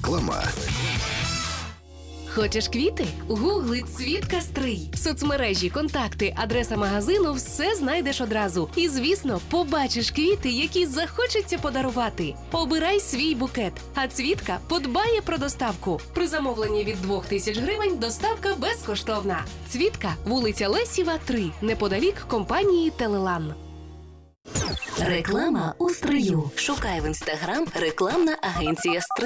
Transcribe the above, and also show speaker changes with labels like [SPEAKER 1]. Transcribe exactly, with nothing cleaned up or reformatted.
[SPEAKER 1] Реклама.
[SPEAKER 2] Хочеш квіти? Гугли «Цвітка Стрий». Соцмережі, контакти, адреса магазину – все знайдеш одразу. І, звісно, побачиш квіти, які захочеться подарувати. Обирай свій букет, а «Цвітка» подбає про доставку. При замовленні від двох тисяч гривень доставка безкоштовна. «Цвітка», вулиця Лесєва, три, неподалік компанії «Телелан».
[SPEAKER 3] Реклама у Стрию. Шукай в інстаграм рекламна агенція Стрий.